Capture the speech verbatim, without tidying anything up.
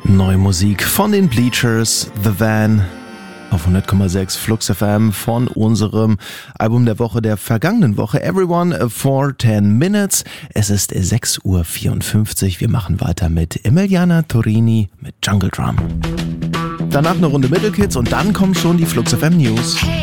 Neue Musik von den Bleachers, The Van, auf hundert Komma sechs Flux F M von unserem Album der Woche der vergangenen Woche, Everyone for ten minutes. Es ist sechs Uhr vierundfünfzig. Wir machen weiter mit Emiliana Torini mit Jungle Drum. Danach eine Runde Middle Kids und dann kommen schon die Flux F M News. Hey.